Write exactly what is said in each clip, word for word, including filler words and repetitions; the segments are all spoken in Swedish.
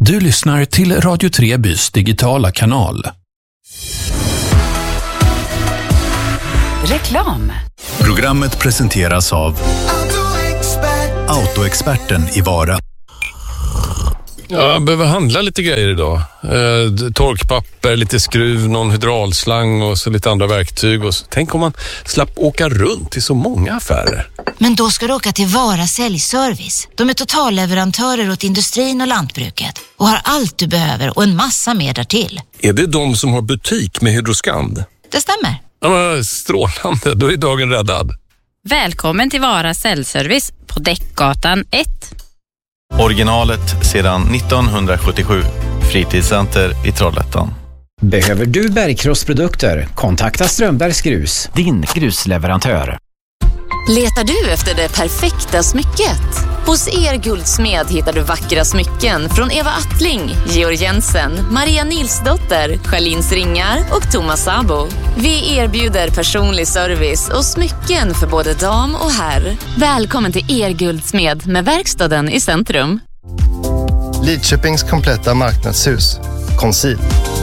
Du lyssnar till Radio Trebys digitala kanal. Reklam. Programmet presenteras av Autoexperten i Vara. Ja, jag behöver handla lite grejer idag. Eh, torkpapper, lite skruv, någon hydraulslang och så lite andra verktyg. Och så. Tänk om man slapp åka runt till så många affärer. Men då ska du åka till Vara säljservice. De är totalleverantörer åt industrin och lantbruket och har allt du behöver och en massa mer därtill. Är det de som har butik med Hydroskand? Det stämmer. Ja, men strålande, då är dagen räddad. Välkommen till Vara säljservice på Däckgatan ett. Originalet sedan nittonhundrasjuttiosju. Fritidscenter i Trollhättan. Behöver du bergkrossprodukter? Kontakta Strömbergs Grus, din grusleverantör. Letar du efter det perfekta smycket? Hos Er Guldsmed hittar du vackra smycken från Eva Attling, Georg Jensen, Maria Nilsdotter, Charlins Ringar och Thomas Sabo. Vi erbjuder personlig service och smycken för både dam och herr. Välkommen till Er Guldsmed med verkstaden i centrum. Lidköpings kompletta marknadshus. Conceal.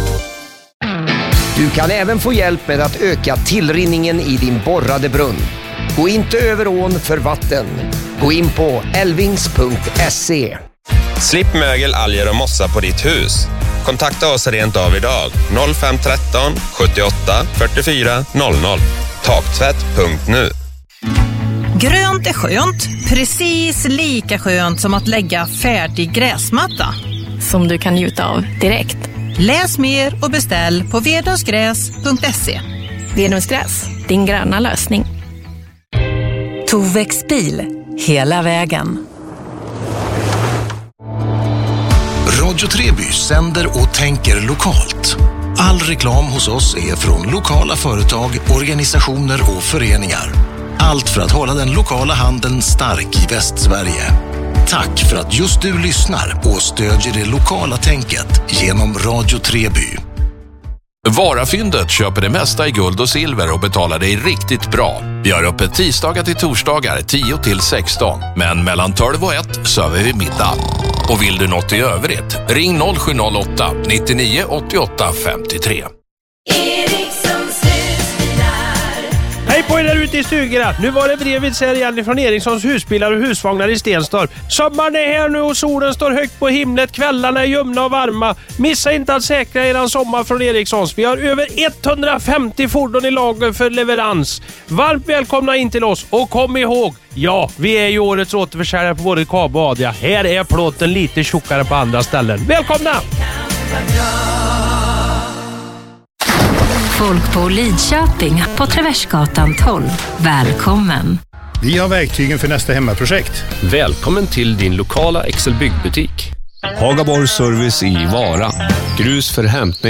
Du kan även få hjälp med att öka tillrinningen i din borrade brunn. Gå inte över ån för vatten. Gå in på elvings punkt se. Slipp mögel, alger och mossa på ditt hus. Kontakta oss rent av idag. noll fem ett tre sjuttioåtta fyrtiofyra noll noll. Taktvätt punkt nu. Grönt är skönt. Precis lika skönt som att lägga färdig gräsmatta. Som du kan njuta av direkt. Läs mer och beställ på vedungsgräs punkt se. Vedungsgräs, din gröna lösning. Tovex bil, hela vägen. Radio Treby sänder och tänker lokalt. All reklam hos oss är från lokala företag, organisationer och föreningar. Allt för att hålla den lokala handeln stark i Västsverige. Tack för att just du lyssnar och stödjer det lokala tänket genom Radio Treby. Varafyndet köper det mesta i guld och silver och betalar dig riktigt bra. Vi har öppet tisdagar till torsdagar tio till sexton. Men mellan tolv och ett söver vi middag. Och vill du något i övrigt, ring noll sju noll åtta nittionio åttioåtta femtiotre. Hej på er där ute i stugorna. Nu var det brevet här igen från Erikssons husbilar och husvagnar i Stenstorp. Sommaren är här nu och solen står högt på himlet. Kvällarna är ljumna och varma. Missa inte att säkra eran sommar från Erikssons. Vi har över etthundrafemtio fordon i lager för leverans. Varmt välkomna in till oss. Och kom ihåg, ja, vi är ju årets återförsäljare på både Kabo och Adria. Här är plåten lite tjockare på andra ställen. Välkomna! Folk på Lidköping på Traversgatan tolv. Välkommen! Vi har verktygen för nästa hemmaprojekt. Välkommen till din lokala Excel byggbutik. Hagaborg service i Vara. Grus för hämtning